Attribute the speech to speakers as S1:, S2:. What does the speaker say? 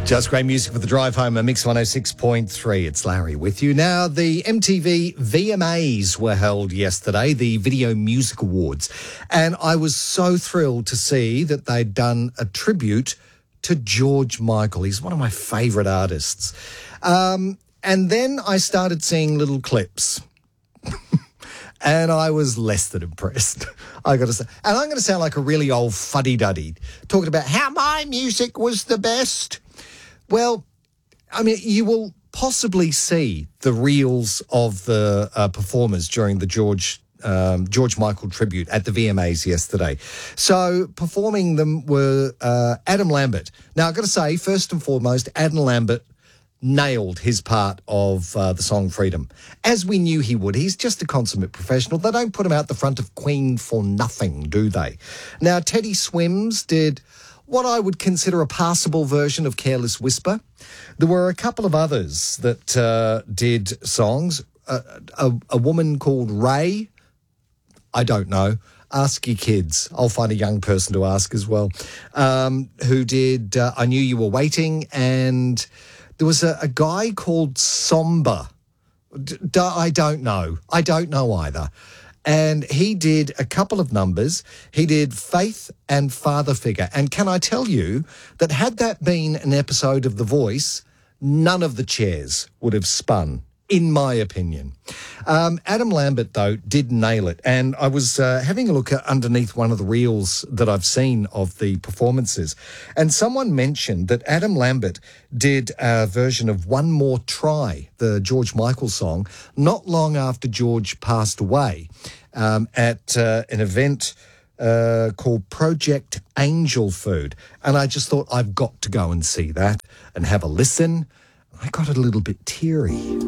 S1: Just great music for the drive home, a Mix 106.3. It's Larry with you. Now, the MTV VMAs were held yesterday, the Video Music Awards, and I was so thrilled to see that they'd done a tribute to George Michael. He's one of my favourite artists. And then I started seeing little clips. And I was less than impressed, I got to say. And I'm going to sound like a really old fuddy-duddy, talking about how my music was the best. Well, I mean, you will possibly see the reels of the performers during the George Michael tribute at the VMAs yesterday. So performing them were Adam Lambert. Now, I've got to say, first and foremost, Adam Lambert nailed his part of the song Freedom, as we knew he would. He's just a consummate professional. They don't put him out the front of Queen for nothing, do they? Now, Teddy Swims did what I would consider a passable version of Careless Whisper. There were a couple of others that did songs. A woman called Ray, I don't know. Ask your kids. I'll find a young person to ask as well, who did I Knew You Were Waiting, and there was a guy called Somber. I don't know. I don't know either. And he did a couple of numbers. He did Faith and Father Figure. And can I tell you that had that been an episode of The Voice, none of the chairs would have spun, in my opinion. Adam Lambert, though, did nail it. And I was having a look at underneath one of the reels that I've seen of the performances. And someone mentioned that Adam Lambert did a version of One More Try, the George Michael song, not long after George passed away at an event called Project Angel Food. And I just thought, I've got to go and see that and have a listen. I got a little bit teary.